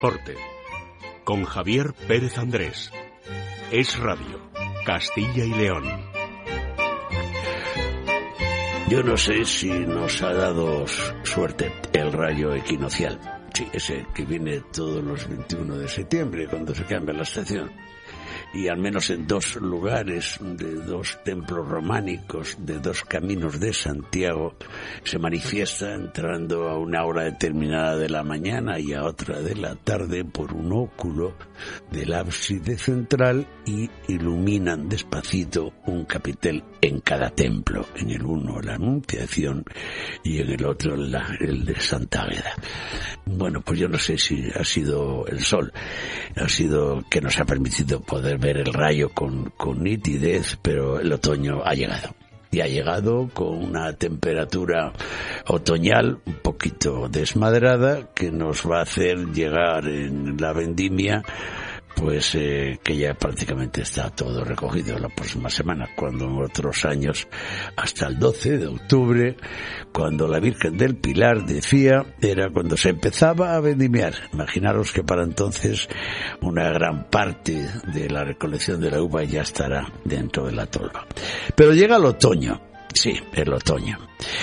Porte, con Javier Pérez Andrés. Es Radio, Castilla y León. Yo no sé si nos ha dado suerte el rayo equinoccial. Sí, ese que viene todos los 21 de septiembre, cuando se cambia la estación. Y al menos en dos lugares de dos templos románicos, de dos caminos de Santiago, se manifiesta entrando a una hora determinada de la mañana y a otra de la tarde por un óculo del ábside central y iluminan despacito un capitel en cada templo. En el uno la Anunciación y en el otro el de Santa Águeda. Bueno, pues yo no sé si ha sido el sol, ha sido que nos ha permitido poder ver el rayo con nitidez, pero el otoño ha llegado. Y ha llegado con una temperatura otoñal un poquito desmadrada que nos va a hacer llegar en la vendimia, pues que ya prácticamente está todo recogido la próxima semana, cuando en otros años, hasta el 12 de octubre, cuando la Virgen del Pilar decía, era cuando se empezaba a vendimiar. Imaginaros que para entonces una gran parte de la recolección de la uva ya estará dentro de la tolva. Pero llega el otoño. Sí, el otoño.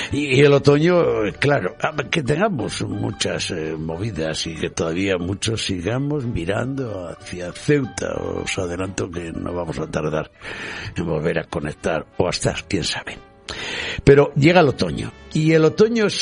Y el otoño, claro, que tengamos muchas movidas y que todavía muchos sigamos mirando hacia Ceuta. Os adelanto que no vamos a tardar en volver a conectar, o hasta, quién sabe. Pero llega el otoño, y el otoño es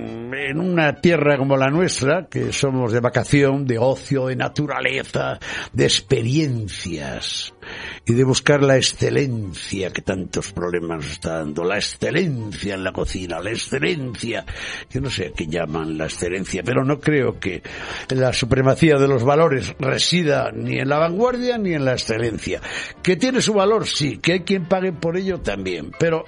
en una tierra como la nuestra, que somos de vacación, de ocio, de naturaleza, de experiencias, y de buscar la excelencia que tantos problemas nos está dando, la excelencia en la cocina, la excelencia, yo no sé a qué llaman la excelencia, pero no creo que la supremacía de los valores resida ni en la vanguardia ni en la excelencia. Que tiene su valor, sí, que hay quien pague por ello también, pero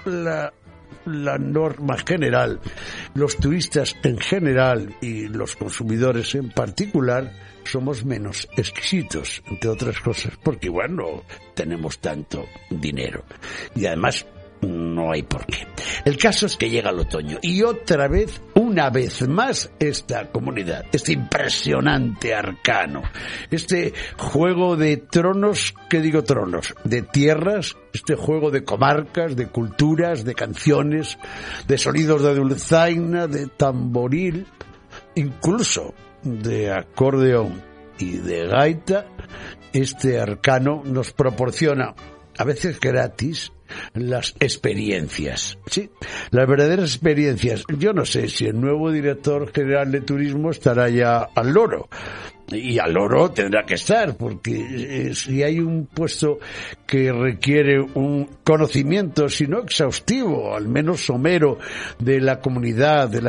la norma general, los turistas en general y los consumidores en particular, somos menos exquisitos, entre otras cosas, porque igual no tenemos tanto dinero. Y además, no hay por qué. El caso es que llega el otoño y otra vez, una vez más, esta comunidad, este impresionante arcano, este juego de tronos, ¿qué digo tronos? De tierras, este juego de comarcas, de culturas, de canciones, de sonidos de dulzaina, de tamboril, incluso de acordeón y de gaita. Este arcano nos proporciona, a veces gratis, las experiencias, sí, las verdaderas experiencias. Yo no sé si el nuevo director general de turismo estará ya al loro, y al loro tendrá que estar, porque si hay un puesto que requiere un conocimiento, si no exhaustivo, al menos somero, de la comunidad de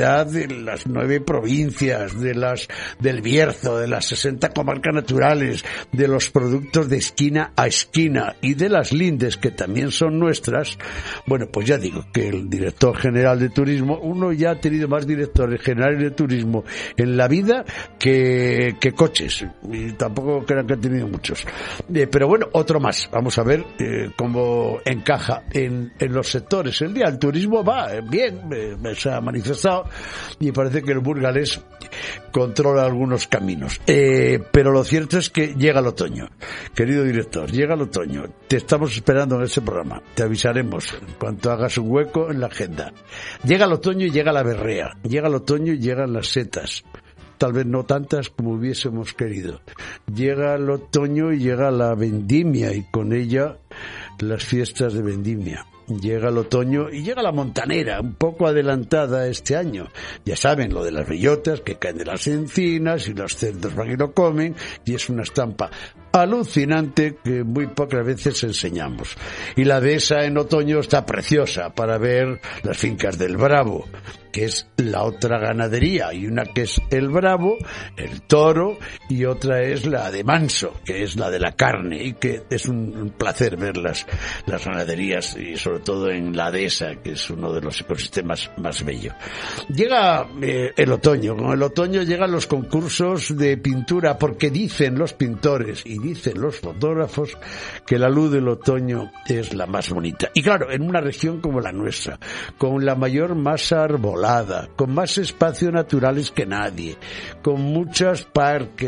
las 9 provincias, del Bierzo, de las 60 comarcas naturales, de los productos de esquina a esquina y de las lindes que también son nuestras, bueno, pues ya digo que el director general de turismo, uno ya ha tenido más directores generales de turismo en la vida que coches, y tampoco crean que ha tenido muchos, pero bueno, otro más. Vamos a ver cómo encaja en los sectores. El día del turismo va bien, se ha manifestado y parece que el burgalés controla algunos caminos, pero lo cierto es que llega el otoño, querido director, llega el otoño, te estamos esperando en ese programa, te avisaremos en cuanto hagas un hueco en la agenda. Llega el otoño y llega la berrea, llega el otoño y llegan las setas, tal vez no tantas como hubiésemos querido. Llega el otoño y llega la vendimia, y con ella las fiestas de vendimia. Llega el otoño y llega la montanera, un poco adelantada este año. Ya saben, lo de las bellotas que caen de las encinas y los cerdos van y lo comen, y es una estampa alucinante que muy pocas veces enseñamos. Y la dehesa en otoño está preciosa para ver las fincas del Bravo, que es la otra ganadería, y una que es el Bravo, el toro, y otra es la de Manso, que es la de la carne, y que es un placer ver las ganaderías, y sobre sobre todo en la dehesa, que es uno de los ecosistemas más bellos. Llega el otoño. Con el otoño llegan los concursos de pintura, porque dicen los pintores y dicen los fotógrafos que la luz del otoño es la más bonita. Y claro, en una región como la nuestra, con la mayor masa arbolada, con más espacios naturales que nadie, con muchos parques,